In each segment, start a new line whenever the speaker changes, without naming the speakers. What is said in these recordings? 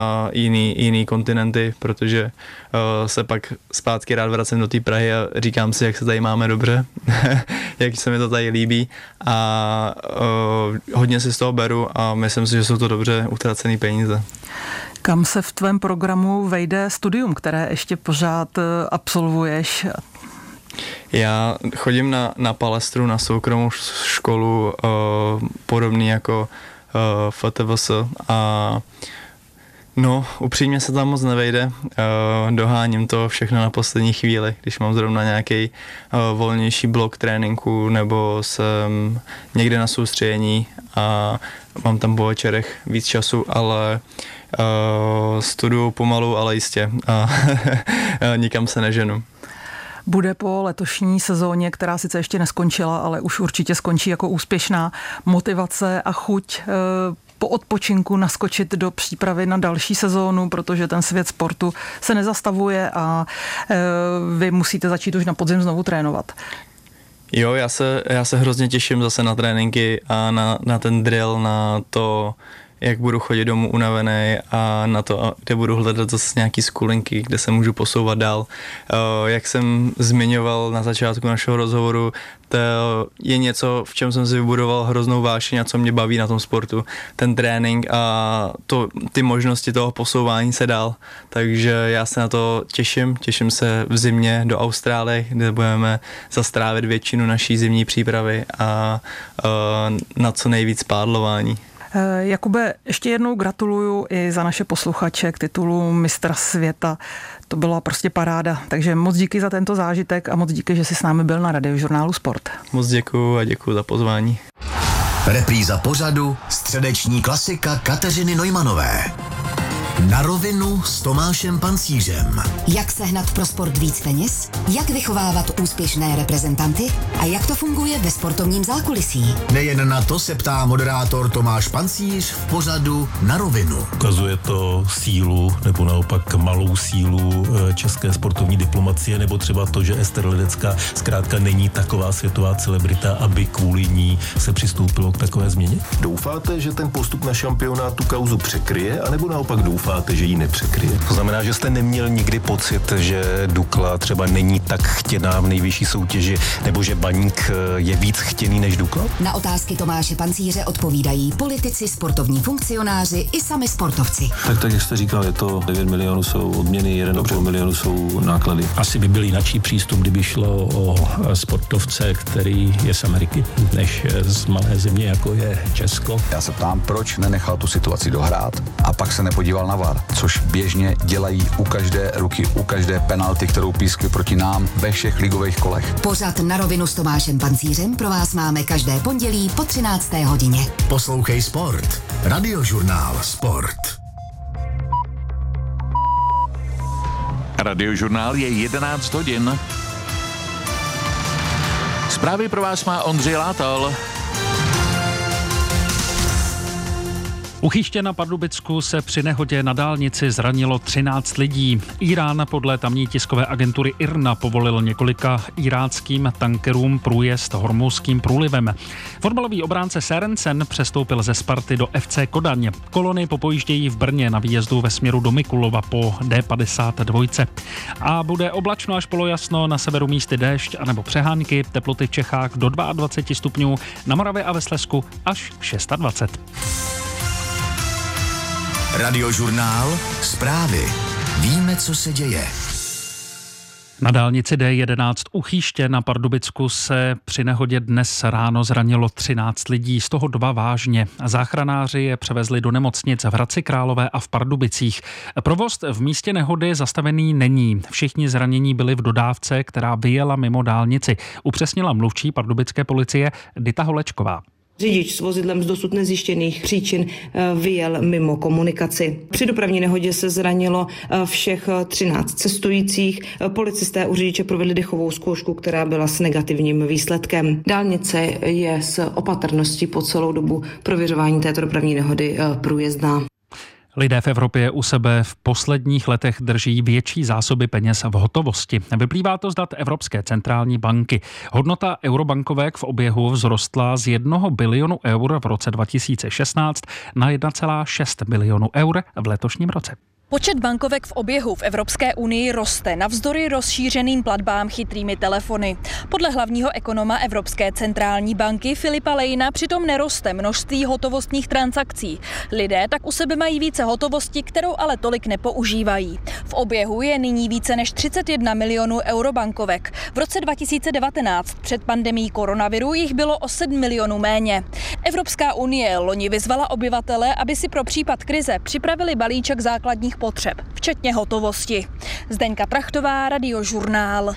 jiný kontinenty, protože se pak zpátky rád vracím do té Prahy a říkám si, jak se tady máme dobře, jak se mi to tady líbí a hodně si z toho beru a myslím si, že jsou to dobře utracený peníze.
Kam se v tvém programu vejde studium, které ještě pořád absolvuješ?
Já chodím na Palestru, na soukromou školu, podobný jako FTVS a no, upřímně se tam moc nevejde, doháním to všechno na poslední chvíli, když mám zrovna nějaký volnější blok tréninku nebo jsem někde na soustředění a mám tam po večerech víc času, ale studuju pomalu, ale jistě a nikam se neženu.
Bude po letošní sezóně, která sice ještě neskončila, ale už určitě skončí jako úspěšná, motivace a chuť po odpočinku naskočit do přípravy na další sezónu, protože ten svět sportu se nezastavuje a vy musíte začít už na podzim znovu trénovat.
Jo, já se hrozně těším zase na tréninky a na ten drill, na to, jak budu chodit domů unavený a na to, kde budu hledat zase nějaký skulinky, kde se můžu posouvat dál. Jak jsem zmiňoval na začátku našeho rozhovoru, to je něco, v čem jsem si vybudoval hroznou vášeň a co mě baví na tom sportu. Ten trénink a ty možnosti toho posouvání se dál. Takže já se na to těším se v zimě do Austrálie, kde budeme zastrávit většinu naší zimní přípravy a na co nejvíc pádlování.
Jakube, ještě jednou gratuluju i za naše posluchače k titulu mistra světa. To byla prostě paráda. Takže moc díky za tento zážitek a moc díky, že jsi s námi byl na Radiožurnálu Sport.
Moc děkuju a děkuju za pozvání.
Repríza pořadu Středeční klasika Kateřiny Neumanové. Na rovinu s Tomášem Pancířem.
Jak sehnat pro sport víc peněz? Jak vychovávat úspěšné reprezentanty? A jak to funguje ve sportovním zákulisí?
Nejen na to se ptá moderátor Tomáš Pancíř v pořadu Na rovinu.
Ukazuje to sílu nebo naopak malou sílu české sportovní diplomacie, nebo třeba to, že Ester Ledecká zkrátka není taková světová celebrita, aby kvůli ní se přistoupilo k takové změně?
Doufáte, že ten postup na šampionát tu kauzu překryje, anebo naopak doufáte, že ji nepřekryje?
To znamená, že jste neměl nikdy pocit, že Dukla třeba není tak chtěná v nejvyšší soutěži, nebo že Baník je víc chtěný než Dukla?
Na otázky Tomáše Pancíře odpovídají politici, sportovní funkcionáři i sami sportovci.
Tak jak jste říkal, je to 9 milionů jsou odměny, 1,5 milionu jsou náklady.
Asi by byl jináčí přístup, kdyby šlo o sportovce, který je z Ameriky, než z malé země, jako je Česko.
Já se ptám, proč nenechal tu situaci dohrát a pak se nepodíval na VAR, což běžně dělají u každé ruky, u každé penalty, kterou pískli proti nám ve všech ligových kolech.
Pořad Na rovinu s Tomášem Pancířem pro vás máme každé pondělí po 13. hodině.
Poslouchej Sport. Radiožurnál Sport.
Radiožurnál je 11 hodin. Zprávy pro vás má Ondřej Látal.
U Chyště na Pardubicku se při nehodě na dálnici zranilo 13 lidí. Irán podle tamní tiskové agentury IRNA povolil několika iráckým tankerům průjezd Hormuzským průlivem. Fotbalový obránce Sørensen přestoupil ze Sparty do FC Kodaň. Kolony popojíždějí v Brně na výjezdu ve směru do Mikulova po D52. A bude oblačno až polojasno, na severu místy déšť anebo přehánky, teploty v Čechách do 22 stupňů, na Moravě a ve Slezsku až 26.
Radiožurnál Zprávy. Víme, co se děje.
Na dálnici D11 u Chyště na Pardubicku se při nehodě dnes ráno zranilo 13 lidí, z toho 2 vážně. Záchranáři je převezli do nemocnic v Hradci Králové a v Pardubicích. Provoz v místě nehody zastavený není. Všichni zranění byli v dodávce, která vyjela mimo dálnici. Upřesnila mluvčí pardubické policie Dita Holečková.
Řidič s vozidlem z dosud nezjištěných příčin vyjel mimo komunikaci. Při dopravní nehodě se zranilo všech 13 cestujících. Policisté u řidiče provedli dechovou zkoušku, která byla s negativním výsledkem. Dálnice je s opatrností po celou dobu prověřování této dopravní nehody průjezdná.
Lidé v Evropě u sebe v posledních letech drží větší zásoby peněz v hotovosti. Vyplývá to z dat Evropské centrální banky. Hodnota eurobankovek v oběhu vzrostla z 1 bilionu eur v roce 2016 na 1,6 bilionu eur v letošním roce.
Počet bankovek v oběhu v Evropské unii roste navzdory rozšířeným platbám chytrými telefony. Podle hlavního ekonoma Evropské centrální banky Filipa Lejna přitom neroste množství hotovostních transakcí. Lidé tak u sebe mají více hotovosti, kterou ale tolik nepoužívají. V oběhu je nyní více než 31 milionů eurobankovek. V roce 2019 před pandemií koronaviru jich bylo o 7 milionů méně. Evropská unie loni vyzvala obyvatele, aby si pro případ krize připravili balíček základních potřeb, včetně hotovosti. Zdeňka Trachtová, Radiožurnál.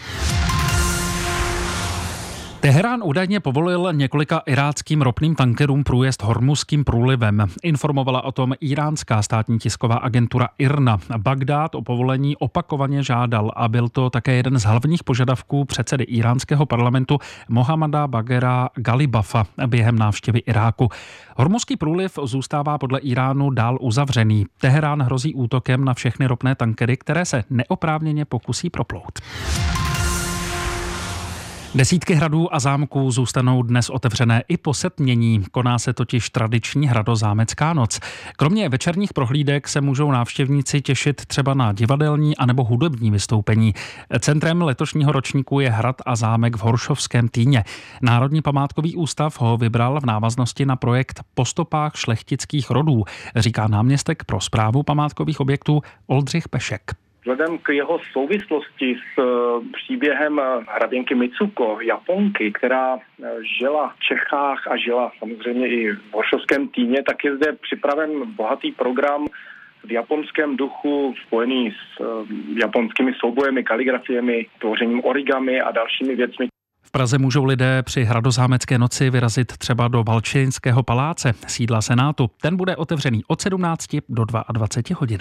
Teherán údajně povolil několika iráckým ropným tankerům průjezd Hormuzským průlivem. Informovala o tom iránská státní tisková agentura IRNA. Bagdád o povolení opakovaně žádal a byl to také jeden z hlavních požadavků předsedy iránského parlamentu Mohammada Baghera Galibafa během návštěvy Iráku. Hormuzský průliv zůstává podle Iránu dál uzavřený. Teherán hrozí útokem na všechny ropné tankery, které se neoprávněně pokusí proplout. Desítky hradů a zámků zůstanou dnes otevřené i po setmění. Koná se totiž tradiční hradozámecká noc. Kromě večerních prohlídek se můžou návštěvníci těšit třeba na divadelní anebo hudební vystoupení. Centrem letošního ročníku je hrad a zámek v Horšovském Týně. Národní památkový ústav ho vybral v návaznosti na projekt Po stopách šlechtických rodů, říká náměstek pro správu památkových objektů Oldřich Pešek.
Vzhledem k jeho souvislosti s příběhem hradinky Mitsuko, Japonky, která žila v Čechách a žila samozřejmě i v Horšovském Týně, tak je zde připraven bohatý program v japonském duchu spojený s japonskými soubojemi, kaligrafiemi, tvořením origami a dalšími věcmi.
V Praze můžou lidé při hradozámecké noci vyrazit třeba do Valčínského paláce, sídla Senátu. Ten bude otevřený od 17 do 22 hodin.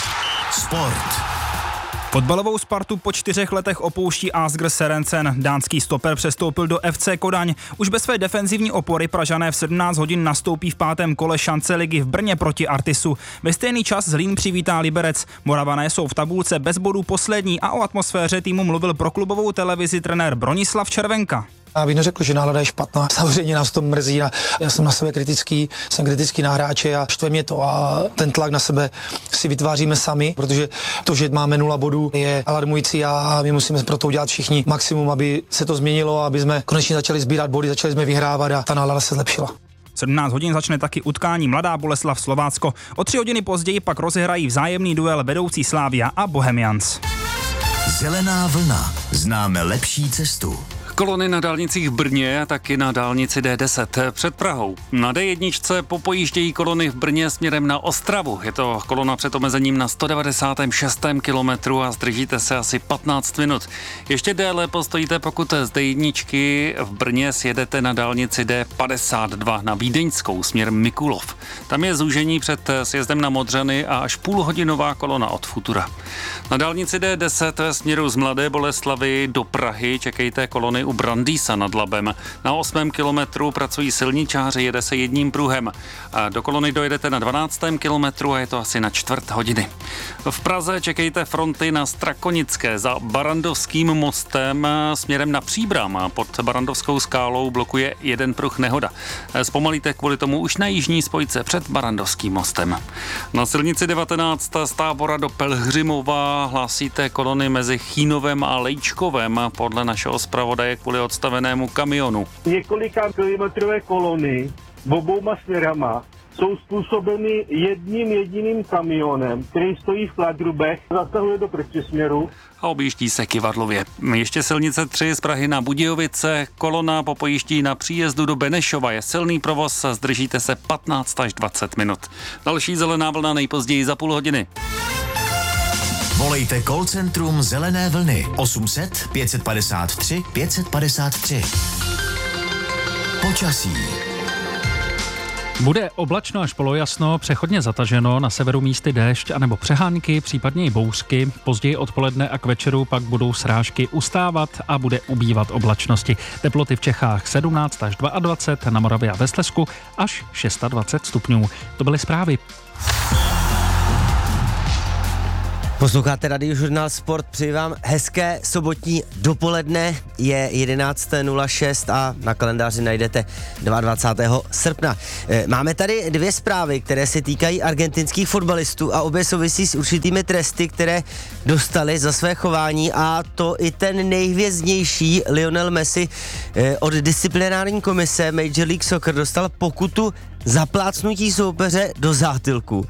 Sport.
Fotbalovou Spartu po 4 letech opouští Asger Serencen. Dánský stoper přestoupil do FC Kodaň. Už bez své defenzivní opory Pražané v 17 hodin nastoupí v 5. kole šance ligy v Brně proti Artisu. Ve stejný čas Zlín přivítá Liberec. Moravané jsou v tabulce bez bodů poslední a o atmosféře týmu mluvil pro klubovou televizi trenér Bronislav Červenka.
Já bych neřekl, že nálada je špatná. Samozřejmě nás to mrzí a já jsem na sebe kritický, jsem kritický na hráče a štve mě to a ten tlak na sebe si vytváříme sami, protože to, že máme 0 bodů, je alarmující a my musíme pro to udělat všichni maximum, aby se to změnilo, aby jsme konečně začali sbírat body, začali jsme vyhrávat a ta nálada se zlepšila.
17 hodin začne taky utkání Mladá Boleslav Slovácko. O 3 hodiny později pak rozehrají vzájemný duel vedoucí Slavia a Bohemians.
Zelená vlna. Známe lepší cestu.
Kolony na dálnicích v Brně a taky na dálnici D10 před Prahou. Na D1 popojíždějí kolony v Brně směrem na Ostravu. Je to kolona před omezením na 196. kilometru a zdržíte se asi 15 minut. Ještě déle postojíte, pokud z D1 v Brně sjedete na dálnici D52 na Vídeňskou směr Mikulov. Tam je zúžení před sjezdem na Modřany a až půlhodinová kolona od Futura. Na dálnici D10 směru z Mladé Boleslavy do Prahy čekejte kolony u Brandýsa nad Labem. Na 8. kilometru pracují silničáři, jede se jedním pruhem. A do kolony dojedete na 12. kilometru a je to asi na 1/4 hodiny. V Praze čekejte fronty na Strakonické za Barandovským mostem směrem na Příbram a pod Barandovskou skálou blokuje jeden pruh nehoda. Zpomalíte kvůli tomu už na jižní spojce před Barandovským mostem. Na silnici 19 z Tábora do Pelhřimova hlásíte kolony mezi Chínovem a Lejčkovem podle našeho zpravodaje kvůli odstavenému kamionu.
Několika kilometrové kolony obouma směrama jsou způsobeny jedním jediným kamionem, který stojí v Kladrubech, zasahuje do protisměru
a objíždí se Kyvadlově. Ještě silnice 3 z Prahy na Budějovice, kolona popojíždí na příjezdu do Benešova. Je silný provoz, zdržíte se 15 až 20 minut. Další zelená vlna nejpozději za půl hodiny.
Volejte call centrum Zelené vlny 800 553 553. Počasí.
Bude oblačno až polojasno, přechodně zataženo, na severu místy déšť anebo přehánky, případně i bouřky. Později odpoledne a k večeru pak budou srážky ustávat a bude ubývat oblačnosti. Teploty v Čechách 17 až 22, na Moravě a ve Slezsku až 26 stupňů. To byly zprávy.
Posloucháte Radiožurnál Sport, přeji vám hezké sobotní dopoledne, je 11.06 a na kalendáři najdete 22. srpna. Máme tady dvě zprávy, které se týkají argentinských fotbalistů a obě souvisí s určitými tresty, které dostali za své chování, a to i ten nejhvězdnější Lionel Messi od disciplinární komise Major League Soccer dostal pokutu za plácnutí soupeře do zátylku.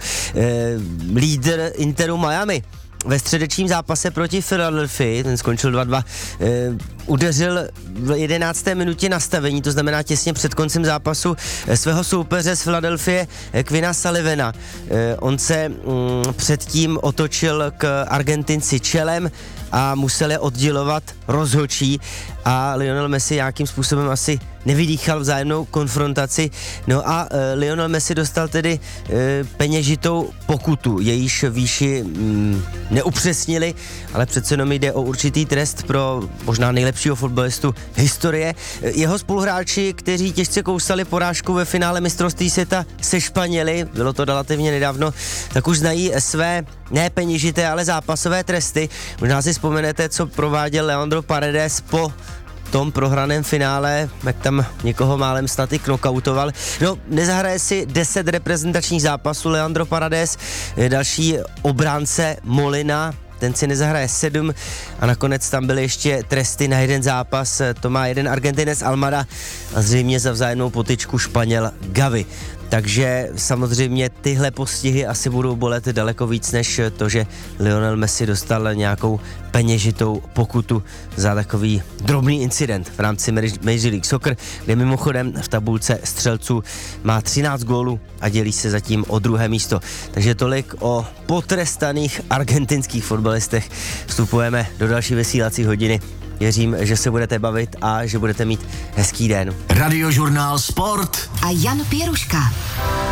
Lídr Interu Miami ve středečním zápase proti Philadelphii, ten skončil 2-2, udeřil v 11. minutě nastavení, to znamená těsně před koncem zápasu, svého soupeře z Philadelphie, Quina Sullivana. On se předtím otočil k Argentinci čelem a musel je oddělovat rozhodčí a Lionel Messi nějakým způsobem asi nevydýchal vzájemnou konfrontaci. No a Lionel Messi dostal tedy peněžitou pokutu, jejíž výši neupřesnili, ale přece jenom jde o určitý trest pro možná nejlepšího fotbalistu historie. Jeho spoluhráči, kteří těžce kousali porážku ve finále mistrovství světa se Španěli, bylo to relativně nedávno, tak už znají své ne peněžité, ale zápasové tresty. Možná si vzpomenete, co prováděl Leandro Paredes po tom prohraném finále, jak tam někoho málem snad i knockoutoval. No, nezahraje si 10 reprezentačních zápasů Leandro Paredes, další obránce Molina, ten si nezahraje 7 a nakonec tam byly ještě tresty na jeden zápas, to má jeden Argentinec Almada a zřejmě za vzájemnou potyčku Španěl Gavi. Takže samozřejmě tyhle postihy asi budou bolet daleko víc, než to, že Lionel Messi dostal nějakou peněžitou pokutu za takový drobný incident v rámci Major League Soccer, kde mimochodem v tabulce střelců má 13 gólů a dělí se zatím o druhé místo. Takže tolik o potrestaných argentinských fotbalistech. Vstupujeme do další vysílací hodiny. Věřím, že se budete bavit a že budete mít hezký den.
Radiožurnál Sport
a Jan Pěruška.